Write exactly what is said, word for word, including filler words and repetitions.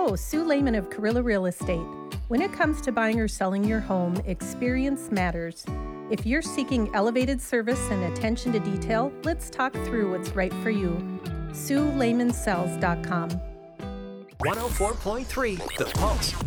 Hello, Sue Lehman of Carrilla Real Estate. When it comes to buying or selling your home, experience matters. If you're seeking elevated service and attention to detail, let's talk through what's right for you. Sue Lehman Sells dot com. one oh four point three The Pulse.